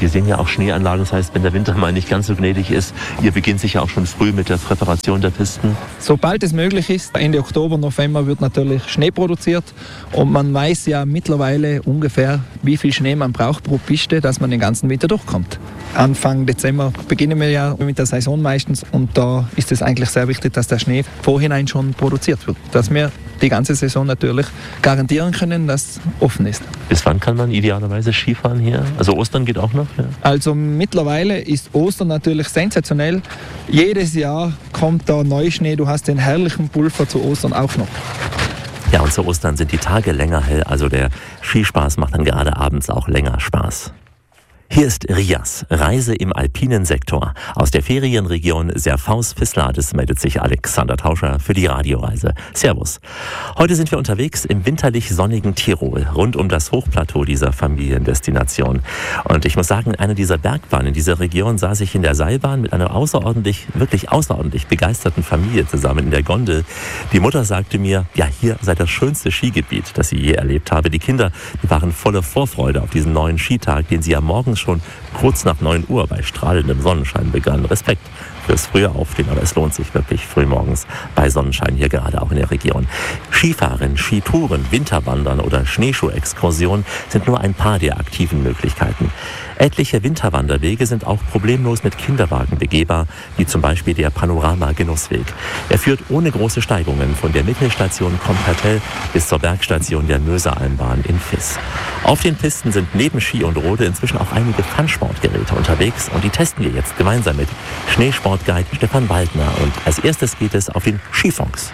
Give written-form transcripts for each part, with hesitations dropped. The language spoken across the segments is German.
Wir sehen ja auch Schneeanlagen, das heißt, wenn der Winter mal nicht ganz so gnädig ist, ihr beginnt sicher auch schon früh mit der Präparation der Pisten. Sobald es möglich ist, Ende Oktober, November wird natürlich Schnee produziert und man weiß ja mittlerweile ungefähr, wie viel Schnee man braucht pro Piste, dass man den ganzen Winter durchkommt. Anfang Dezember beginnen wir ja mit der Saison meistens und da ist es eigentlich sehr wichtig, dass der Schnee vorhinein schon produziert wird, dass wir die ganze Saison natürlich garantieren können, dass offen ist. Bis wann kann man idealerweise Skifahren hier? Also Ostern geht auch noch? Ja. Also mittlerweile ist Ostern natürlich sensationell. Jedes Jahr kommt da Neuschnee, du hast den herrlichen Pulver zu Ostern auch noch. Ja, und zu Ostern sind die Tage länger hell, also der Skispaß macht dann gerade abends auch länger Spaß. Hier ist Rias, Reise im alpinen Sektor. Aus der Ferienregion Serfaus-Fisslades meldet sich Alexander Tauscher für die Radioreise. Servus. Heute sind wir unterwegs im winterlich sonnigen Tirol, rund um das Hochplateau dieser Familiendestination. Und ich muss sagen, eine dieser Bergbahnen in dieser Region saß ich in der Seilbahn mit einer wirklich außerordentlich begeisterten Familie zusammen in der Gondel. Die Mutter sagte mir, ja, hier sei das schönste Skigebiet, das sie je erlebt habe. Die Kinder, die waren voller Vorfreude auf diesen neuen Skitag, den sie ja morgens schon kurz nach 9 Uhr bei strahlendem Sonnenschein begann. Respekt fürs frühe Aufstehen, aber es lohnt sich wirklich frühmorgens bei Sonnenschein hier gerade auch in der Region. Skifahren, Skitouren, Winterwandern oder Schneeschuhexkursionen sind nur ein paar der aktiven Möglichkeiten. Etliche Winterwanderwege sind auch problemlos mit Kinderwagen begehbar, wie zum Beispiel der Panorama-Genussweg. Er führt ohne große Steigungen von der Mittelstation Compertell bis zur Bergstation der Möseralmbahn in Fiss. Auf den Pisten sind neben Ski und Rode inzwischen auch einige Fun-Sportgeräte unterwegs und die testen wir jetzt gemeinsam mit Schneesportguide Stefan Waldner. Und als erstes geht es auf den Skifox.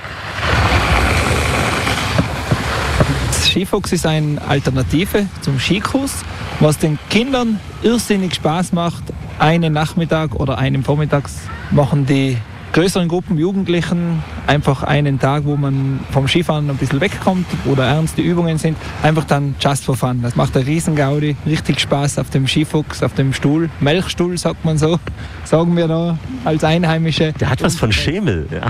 Skifox ist eine Alternative zum Skikurs, was den Kindern irrsinnig Spaß macht. Einen Nachmittag oder einen Vormittags machen die größeren Gruppen Jugendlichen einfach einen Tag, wo man vom Skifahren ein bisschen wegkommt, wo da ernste Übungen sind, einfach dann just for fun. Das macht eine riesen Gaudi, richtig Spaß auf dem Skifuchs, auf dem Stuhl, Melchstuhl sagt man so, sagen wir da als Einheimische. Der hat was von Schemel, ja.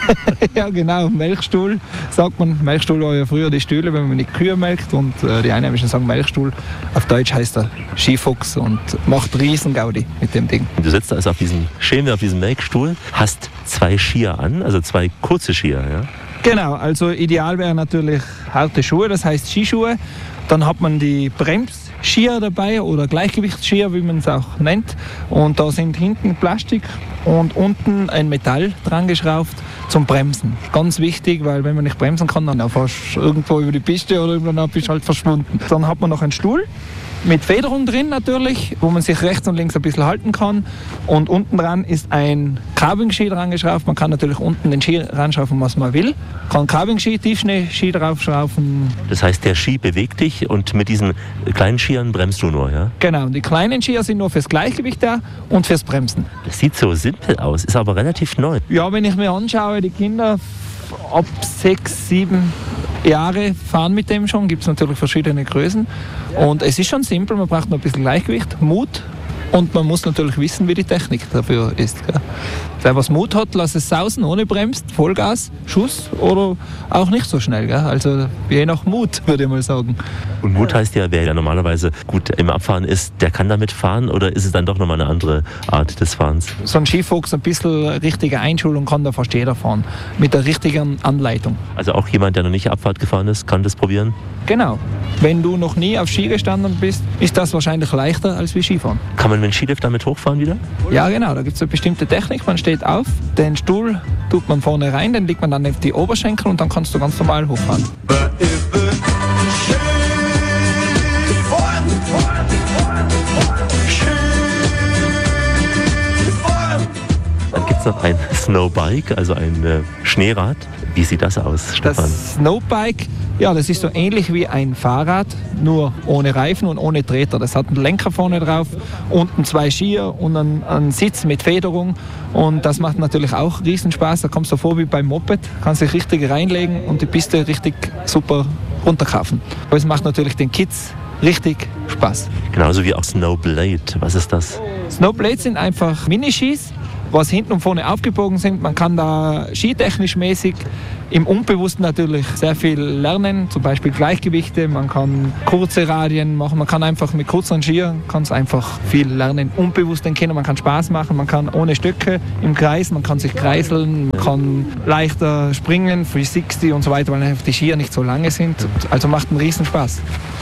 Ja genau, Melchstuhl sagt man. Melchstuhl war ja früher die Stühle, wenn man die Kühe melkt und die Einheimischen sagen Melchstuhl. Auf Deutsch heißt er Skifuchs und macht riesen Gaudi mit dem Ding. Du sitzt also auf diesem Schemel, auf diesem Melkstuhl, hast 2 Skier an, also 2 kurze Skier, ja? Genau, also ideal wäre natürlich harte Schuhe, das heißt Skischuhe. Dann hat man die Bremsskier dabei oder Gleichgewichtsskier, wie man es auch nennt. Und da sind hinten Plastik und unten ein Metall dran geschraubt zum Bremsen. Ganz wichtig, weil wenn man nicht bremsen kann, dann fährst du irgendwo über die Piste oder dann bist du halt verschwunden. Dann hat man noch einen Stuhl mit Federung drin natürlich, wo man sich rechts und links ein bisschen halten kann. Und unten dran ist ein Carving-Ski dran geschraubt. Man kann natürlich unten den Ski ranschrauben, was man will. Kann Carving-Ski, Tiefschnee-Ski draufschrauben. Das heißt, der Ski bewegt dich und mit diesen kleinen Skiern bremst du nur, ja? Genau, und die kleinen Skier sind nur fürs Gleichgewicht da und fürs Bremsen. Das sieht so simpel aus, ist aber relativ neu. Ja, wenn ich mir anschaue, die Kinder ab 6, 7 Jahre fahren mit dem schon, gibt es natürlich verschiedene Größen. Und es ist schon simpel, man braucht noch ein bisschen Gleichgewicht, Mut und man muss natürlich wissen, wie die Technik dafür ist. Gell. Wer was Mut hat, lass es sausen, ohne bremst, Vollgas, Schuss oder auch nicht so schnell. Gell. Also je nach Mut, würde ich mal sagen. Und Mut heißt ja, wer ja normalerweise gut im Abfahren ist, der kann damit fahren oder ist es dann doch nochmal eine andere Art des Fahrens? So ein Skifuchs, ein bisschen richtige Einschulung kann da fast jeder fahren, mit der richtigen Anleitung. Also auch jemand, der noch nicht Abfahrt gefahren ist, kann das probieren? Genau. Wenn du noch nie auf Ski gestanden bist, ist das wahrscheinlich leichter als wie Skifahren. Kann man mit dem Skilift damit hochfahren wieder? Ja genau, da gibt es eine bestimmte Technik. Man steht auf, den Stuhl tut man vorne rein, den legt man dann auf die Oberschenkel und dann kannst du ganz normal hochfahren. Dann gibt es noch ein Snowbike, also ein Schneerad. Wie sieht das aus, Stefan? Das Snowbike, ja, das ist so ähnlich wie ein Fahrrad, nur ohne Reifen und ohne Treter. Das hat einen Lenker vorne drauf, unten 2 Skier und einen Sitz mit Federung. Und das macht natürlich auch Riesenspaß. Da kommst du vor wie beim Moped, kannst dich richtig reinlegen und die Piste richtig super runterkaufen. Aber es macht natürlich den Kids richtig Spaß. Genauso wie auch Snowblade. Was ist das? Snowblades sind einfach Miniskis, was hinten und vorne aufgebogen sind. Man kann da skitechnisch mäßig im Unbewussten natürlich sehr viel lernen, zum Beispiel Gleichgewichte, man kann kurze Radien machen, man kann einfach mit kurzen Skiern einfach viel lernen, unbewusst erkennen, man kann Spaß machen, man kann ohne Stöcke im Kreis, man kann sich kreiseln, man kann leichter springen, 360 und so weiter, weil einfach die Skier nicht so lange sind, also macht einen riesen Spaß.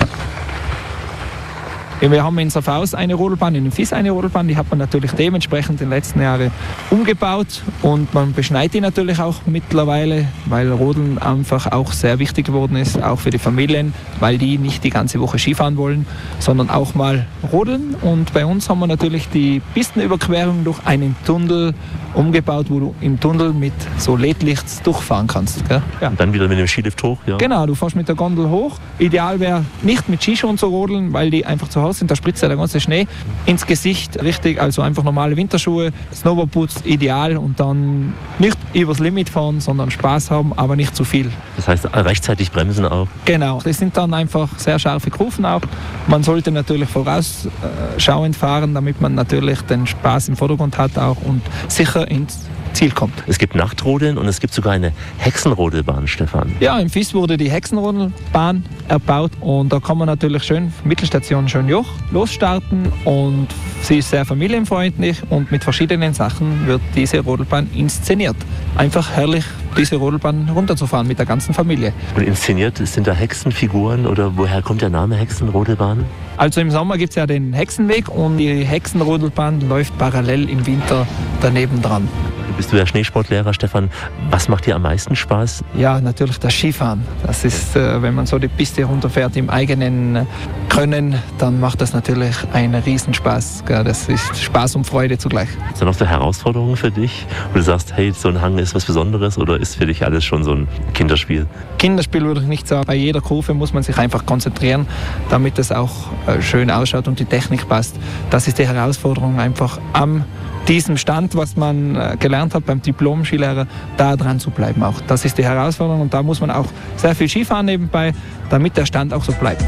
Wir haben in Safhaus eine Rodelbahn, in Fies eine Rodelbahn, die hat man natürlich dementsprechend in den letzten Jahren umgebaut und man beschneit die natürlich auch mittlerweile, weil Rodeln einfach auch sehr wichtig geworden ist, auch für die Familien, weil die nicht die ganze Woche Skifahren wollen, sondern auch mal rodeln. Und bei uns haben wir natürlich die Pistenüberquerung durch einen Tunnel umgebaut, wo du im Tunnel mit so LED-Lichts durchfahren kannst. Gell? Ja. Und dann wieder mit dem Skilift hoch? Ja. Genau, du fährst mit der Gondel hoch. Ideal wäre nicht mit Skischuhen zu rodeln, weil die einfach zu Hause sind, da spritzt ja der ganze Schnee ins Gesicht, richtig, also einfach normale Winterschuhe, Snowboardboots ideal und dann nicht übers Limit fahren, sondern Spaß haben, aber nicht zu viel. Das heißt rechtzeitig bremsen auch? Genau, das sind dann einfach sehr scharfe Kurven auch. Man sollte natürlich vorausschauend fahren, damit man natürlich den Spaß im Vordergrund hat auch und sicher ins Ziel kommt. Es gibt Nachtrodeln und es gibt sogar eine Hexenrodelbahn, Stefan. Ja, im Fies wurde die Hexenrodelbahn erbaut und da kann man natürlich schön, Mittelstation Schönjoch, losstarten und sie ist sehr familienfreundlich und mit verschiedenen Sachen wird diese Rodelbahn inszeniert. Einfach herrlich, diese Rodelbahn runterzufahren mit der ganzen Familie. Und inszeniert, sind da Hexenfiguren oder woher kommt der Name Hexenrodelbahn? Also im Sommer gibt es ja den Hexenweg und die Hexenrodelbahn läuft parallel im Winter daneben dran. Bist du ja Schneesportlehrer, Stefan. Was macht dir am meisten Spaß? Ja, natürlich das Skifahren. Das ist, wenn man so die Piste runterfährt im eigenen Können, dann macht das natürlich einen Riesenspaß. Das ist Spaß und Freude zugleich. Ist da noch so Herausforderungen für dich? Wo du sagst, hey, so ein Hang ist was Besonderes oder ist für dich alles schon so ein Kinderspiel? Kinderspiel würde ich nicht sagen. Bei jeder Kurve muss man sich einfach konzentrieren, damit es auch schön ausschaut und die Technik passt. Das ist die Herausforderung, einfach am diesem Stand, was man gelernt hat beim Diplom-Skilehrer, da dran zu bleiben auch. Das ist die Herausforderung und da muss man auch sehr viel Skifahren nebenbei, damit der Stand auch so bleibt.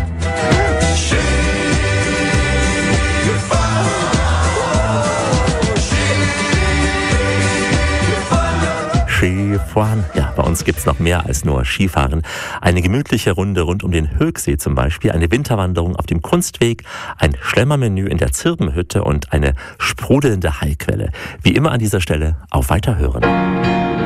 Skifahren. Ja, bei uns gibt es noch mehr als nur Skifahren. Eine gemütliche Runde rund um den Högsee zum Beispiel, eine Winterwanderung auf dem Kunstweg, ein Schlemmermenü in der Zirbenhütte und eine sprudelnde Heilquelle. Wie immer an dieser Stelle auf Weiterhören.